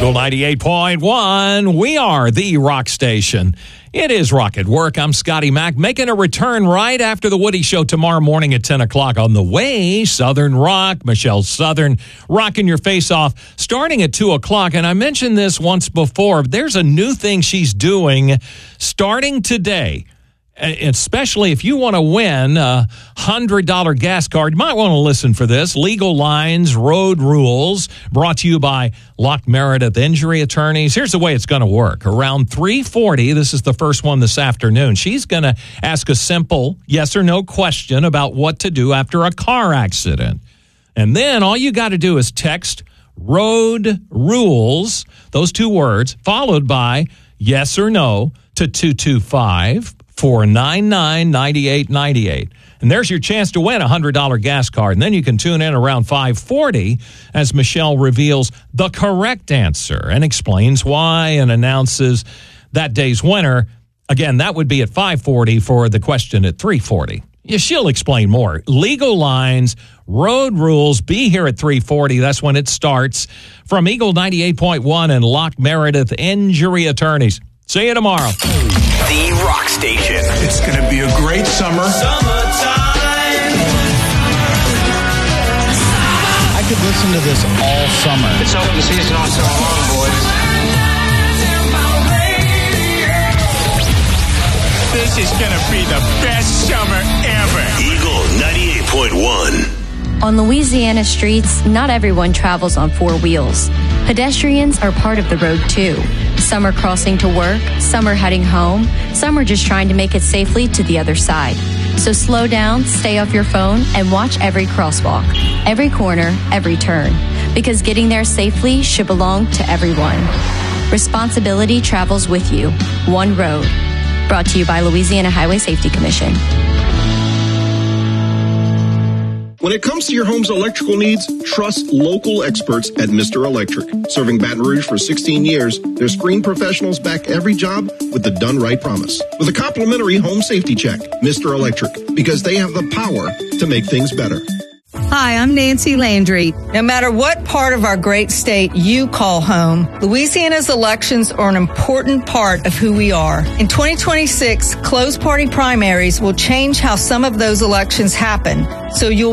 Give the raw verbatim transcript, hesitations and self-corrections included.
Eagle ninety-eight point one. We are the rock station. It is Rock at Work. I'm Scotty Mack, making a return right after the Woody Show tomorrow morning at ten o'clock. On the way, Southern Rock, Michelle Southern, rocking your face off, starting at two o'clock. And I mentioned this once before. There's a new thing she's doing starting today. Especially if you want to win a one hundred dollars gas card, you might want to listen for this. Legal Lines, Road Rules, brought to you by Locke Meredith Injury Attorneys. Here's the way it's going to work. Around three forty, this is the first one this afternoon, she's going to ask a simple yes or no question about what to do after a car accident. And then all you got to do is text Road Rules, those two words, followed by yes or no to two two five, four nine nine, nine eight nine eight. And there's your chance to win a one hundred dollars gas card. And then you can tune in around five forty as Michelle reveals the correct answer and explains why and announces that day's winner. Again, that would be at five forty for the question at three forty. Yeah, she'll explain more. Legal Lines, Road Rules, be here at three forty. That's when it starts. From Eagle ninety-eight point one and Locke Meredith Injury Attorneys. See you tomorrow. The Rock Station. It's going to be a great summer. Summertime. I could listen to this all summer. It's open season on Summer Long, boys. This is going to be the best summer ever. Eagle ninety-eight point one. On Louisiana streets, not everyone travels on four wheels. Pedestrians are part of the road, too. Some are crossing to work, some are heading home, some are just trying to make it safely to the other side. So slow down, stay off your phone, and watch every crosswalk, every corner, every turn. Because getting there safely should belong to everyone. Responsibility travels with you. One road. Brought to you by Louisiana Highway Safety Commission. When it comes to your home's electrical needs, trust local experts at Mister Electric. Serving Baton Rouge for sixteen years, their screen professionals back every job with the done right promise. With a complimentary home safety check, Mister Electric, because they have the power to make things better. Hi, I'm Nancy Landry. No matter what part of our great state you call home, Louisiana's elections are an important part of who we are. In twenty twenty-six, closed party primaries will change how some of those elections happen, so you'll